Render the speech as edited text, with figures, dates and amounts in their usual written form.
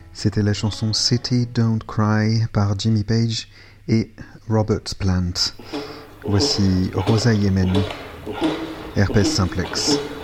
C'était la chanson City Don't Cry par Jimmy Page et Robert Plant. Voici Rosa Yemen, Herpes Simplex.